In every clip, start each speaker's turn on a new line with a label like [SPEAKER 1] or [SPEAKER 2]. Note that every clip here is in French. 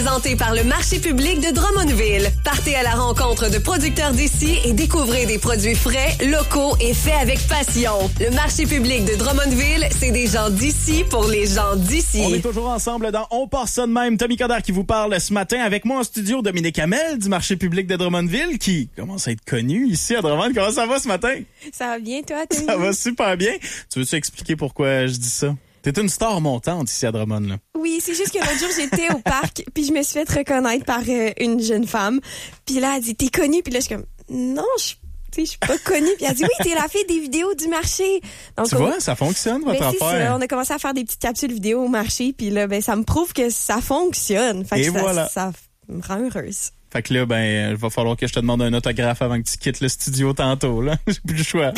[SPEAKER 1] Présenté par le marché public de Drummondville. Partez à la rencontre de producteurs d'ici et découvrez des produits frais, locaux et faits avec passion. Le marché public de Drummondville, c'est des gens d'ici pour les gens d'ici.
[SPEAKER 2] On est toujours ensemble dans On part ça de même. Tommy Coderre qui vous parle ce matin avec moi en studio. Dominique Hamel du marché public de Drummondville qui commence à être connu ici à Drummond. Comment ça va ce matin?
[SPEAKER 3] Ça va bien, toi, Tommy?
[SPEAKER 2] Ça va super bien. Tu veux-tu expliquer pourquoi je dis ça? T'es une star montante ici à Drummond, là.
[SPEAKER 3] Oui, c'est juste que l'autre jour, j'étais au parc, puis je me suis fait reconnaître par une jeune femme. Puis là, elle dit, t'es connue? Puis là, je suis comme, non, je suis pas connue. Puis elle dit, oui, t'es la fille des vidéos du marché. Donc,
[SPEAKER 2] tu vois, ça fonctionne, votre affaire.
[SPEAKER 3] Ça, on a commencé à faire des petites capsules vidéo au marché, puis là, ça me prouve que ça fonctionne. Fait que
[SPEAKER 2] voilà.
[SPEAKER 3] Ça me rend heureuse.
[SPEAKER 2] Fait que là, il va falloir que je te demande un autographe avant que tu quittes le studio tantôt, là. J'ai plus le choix.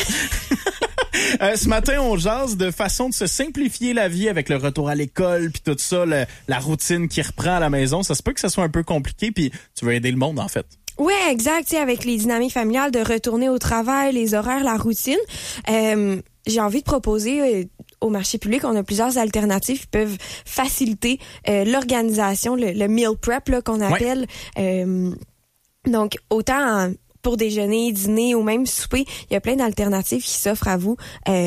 [SPEAKER 2] Ce matin, on jase de façon de se simplifier la vie avec le retour à l'école puis tout ça, la routine qui reprend à la maison. Ça se peut que ça soit un peu compliqué puis tu veux aider le monde, en fait.
[SPEAKER 3] Oui, exact. Tu sais, avec les dynamiques familiales, de retourner au travail, les horaires, la routine. J'ai envie de proposer au marché public, on a plusieurs alternatives qui peuvent faciliter l'organisation, le meal prep là, qu'on appelle. Ouais. Donc, autant pour déjeuner, dîner ou même souper, il y a plein d'alternatives qui s'offrent à vous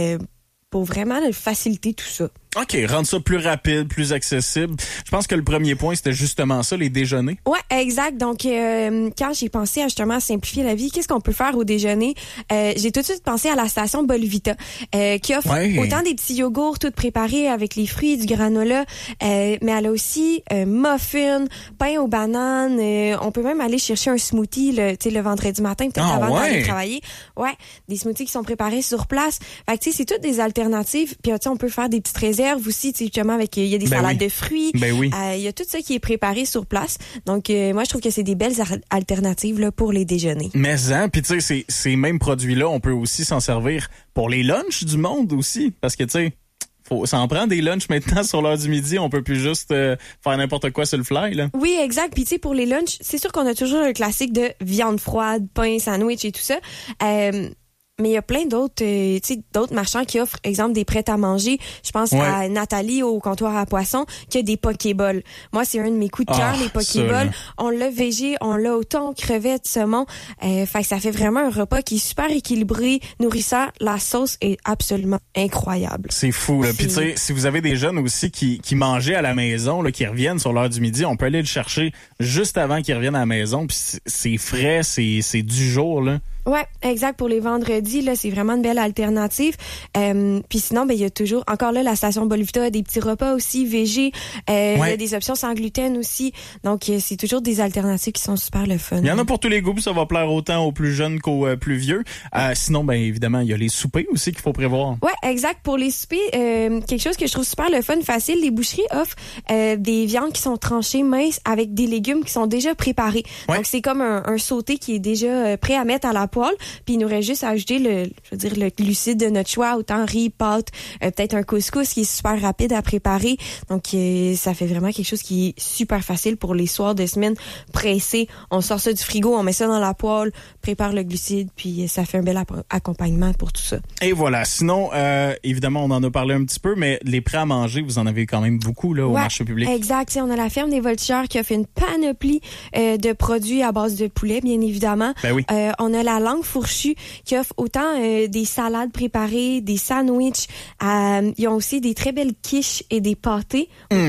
[SPEAKER 3] pour vraiment faciliter tout ça.
[SPEAKER 2] OK, rendre ça plus rapide, plus accessible. Je pense que le premier point, c'était justement ça, les déjeuners.
[SPEAKER 3] Ouais, exact. Donc, quand j'ai pensé justement à simplifier la vie, qu'est-ce qu'on peut faire au déjeuner? J'ai tout de suite pensé à la station Bolvita, qui offre autant des petits yogourts tout préparés avec les fruits, du granola, mais elle a aussi muffins, pain aux bananes. On peut même aller chercher un smoothie le vendredi matin, peut-être avant d'aller travailler. Ouais, des smoothies qui sont préparés sur place. Fait que tu sais, c'est toutes des alternatives. Puis on peut faire des petites réserves aussi, justement, avec il y a des salades de fruits. Il y a tout ça qui est préparé sur place. Donc, moi, je trouve que c'est des belles alternatives là, pour les déjeuners.
[SPEAKER 2] Mais puis tu sais, ces mêmes produits-là, on peut aussi s'en servir pour les lunchs du monde aussi. Parce que, tu sais, ça en prend des lunchs maintenant sur l'heure du midi. On peut plus juste faire n'importe quoi sur le fly, là.
[SPEAKER 3] Oui, exact. Puis, tu sais, pour les lunchs, c'est sûr qu'on a toujours le classique de viande froide, pain, sandwich et tout ça. Mais il y a plein d'autres d'autres marchands qui offrent, exemple, des prêts à manger. Je pense à Nathalie au comptoir à poissons qui a des pokéballs. Moi, c'est un de mes coups de cœur, les pokéballs. On l'a végé, on l'a au thon, crevettes, saumon. Fait que ça fait vraiment un repas qui est super équilibré, nourrissant. La sauce est absolument incroyable.
[SPEAKER 2] C'est fou, là. Puis tu sais, si vous avez des jeunes aussi qui mangeaient à la maison, là, qui reviennent sur l'heure du midi, on peut aller le chercher juste avant qu'ils reviennent à la maison. Puis c'est frais, c'est du jour, là.
[SPEAKER 3] Ouais, exact. Pour les vendredis, là, c'est vraiment une belle alternative. Puis sinon, il y a toujours, encore là, la station Bolvita, des petits repas aussi, végé. Il y a des options sans gluten aussi. Donc, c'est toujours des alternatives qui sont super le fun.
[SPEAKER 2] Il y en a pour tous les goûts, ça va plaire autant aux plus jeunes qu'aux plus vieux. Sinon, évidemment, il y a les soupers aussi qu'il faut prévoir.
[SPEAKER 3] Ouais, exact. Pour les soupers, quelque chose que je trouve super le fun, facile, les boucheries offrent des viandes qui sont tranchées minces avec des légumes qui sont déjà préparés. Ouais. Donc, c'est comme un sauté qui est déjà prêt à mettre à la poêle, puis il nous reste juste à ajouter le glucide de notre choix, autant riz, pâte, peut-être un couscous qui est super rapide à préparer. Donc ça fait vraiment quelque chose qui est super facile pour les soirs de semaine pressés. On sort ça du frigo, on met ça dans la poêle, prépare le glucide, puis ça fait un bel accompagnement pour tout ça.
[SPEAKER 2] Et voilà. Sinon, évidemment, on en a parlé un petit peu, mais les prêts à manger, vous en avez quand même beaucoup là au marché public.
[SPEAKER 3] Exact. T'sais, on a la ferme des Voltigeurs qui a fait une panoplie de produits à base de poulet, bien évidemment.
[SPEAKER 2] Oui.
[SPEAKER 3] On a la Langue Fourchue qui offre autant des salades préparées, des sandwichs. Ils ont aussi des très belles quiches et des pâtés.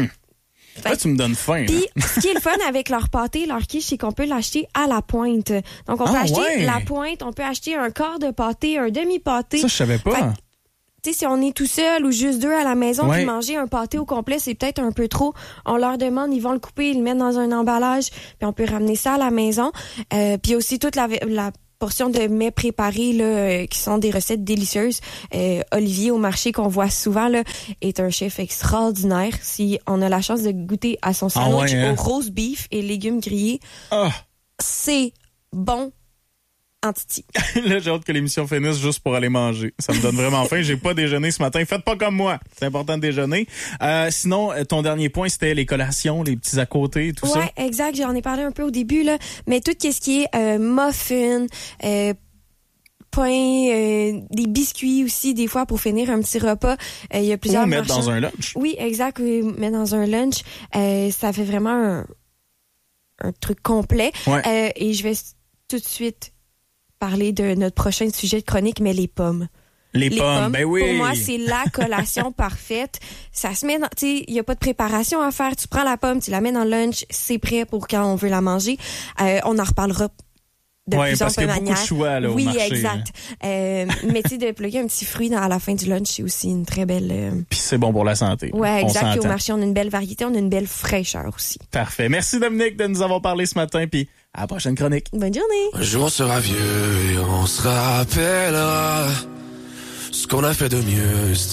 [SPEAKER 2] Là, tu me donnes faim.
[SPEAKER 3] Puis, ce qui est le fun avec leur pâté, leur quiche, c'est qu'on peut l'acheter à la pointe. Donc, on peut acheter la pointe, on peut acheter un quart de pâté, un demi-pâté.
[SPEAKER 2] Ça, je savais pas.
[SPEAKER 3] Tu sais, si on est tout seul ou juste deux à la maison, puis manger un pâté au complet, c'est peut-être un peu trop. On leur demande, ils vont le couper, ils le mettent dans un emballage, puis on peut ramener ça à la maison. Puis aussi, toute la portion de mets préparés là, qui sont des recettes délicieuses. Olivier au marché qu'on voit souvent là est un chef extraordinaire. Si on a la chance de goûter à son sandwich au roast beef et légumes grillés, c'est bon. Titi.
[SPEAKER 2] Là, j'ai hâte que l'émission finisse juste pour aller manger. Ça me donne vraiment faim. J'ai pas déjeuné ce matin. Faites pas comme moi. C'est important de déjeuner. Sinon, ton dernier point, c'était les collations, les petits à côté, tout ça.
[SPEAKER 3] Ouais, exact. J'en ai parlé un peu au début, là. Mais tout ce qui est muffins, pain, des biscuits aussi, des fois, pour finir un petit repas. Il y a plusieurs
[SPEAKER 2] mettre dans un lunch.
[SPEAKER 3] Oui, exact. Mettre dans un lunch. Ça fait vraiment truc complet.
[SPEAKER 2] Ouais.
[SPEAKER 3] Et je vais tout de suite parler de notre prochain sujet de chronique, mais les pommes.
[SPEAKER 2] Les pommes, ben oui.
[SPEAKER 3] Pour moi, c'est la collation parfaite. Ça se met dans, tu sais, il y a pas de préparation à faire. Tu prends la pomme, tu la mets dans le lunch, c'est prêt pour quand on veut la manger. On en reparlera de plusieurs
[SPEAKER 2] parce qu'il y a beaucoup de choix là, au marché.
[SPEAKER 3] Oui, exact. Mais tu sais, de plugger un petit fruit à la fin du lunch, c'est aussi une très belle...
[SPEAKER 2] Puis c'est bon pour la santé.
[SPEAKER 3] Ouais, exact. Puis au marché, on a une belle variété, on a une belle fraîcheur aussi.
[SPEAKER 2] Parfait. Merci Dominique de nous avoir parlé ce matin, puis à la prochaine chronique.
[SPEAKER 3] Bonne journée.
[SPEAKER 4] Un jour on sera vieux et on se rappellera ce qu'on a fait de mieux.